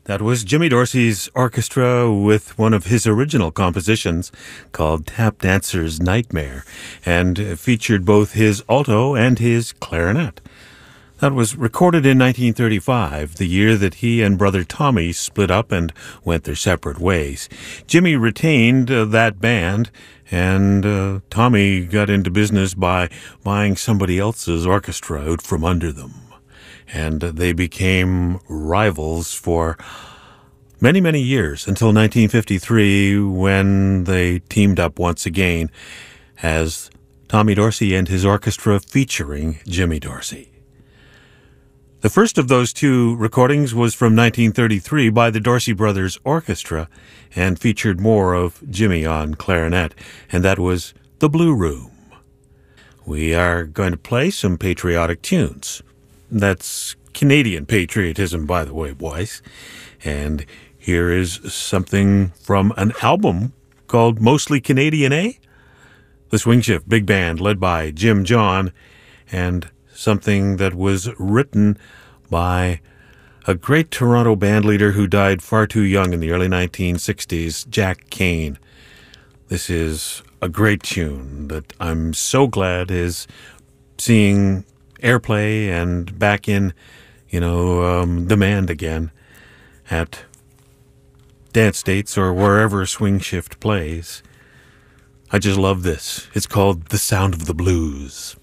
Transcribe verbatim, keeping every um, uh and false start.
That was Jimmy Dorsey's orchestra with one of his original compositions called Tap Dancer's Nightmare, and featured both his alto and his clarinet. That was recorded in nineteen thirty-five, the year that he and brother Tommy split up and went their separate ways. Jimmy retained uh, that band, and uh, Tommy got into business by buying somebody else's orchestra out from under them. And they became rivals for many, many years, until nineteen fifty-three, when they teamed up once again as Tommy Dorsey and his orchestra featuring Jimmy Dorsey. The first of those two recordings was from nineteen thirty-three by the Dorsey Brothers Orchestra and featured more of Jimmy on clarinet, and that was The Blue Room. We are going to play some patriotic tunes. That's Canadian patriotism, by the way, boys. And here is something from an album called Mostly Canadian, eh? The Swing Shift Big Band, led by Jim John, and something that was written by a great Toronto bandleader who died far too young in the early nineteen sixties, Jack Kane. This is a great tune that I'm so glad is seeing airplay and back in, you know, um, demand again at dance dates or wherever Swing Shift plays. I just love this. It's called The Sound of the Blues.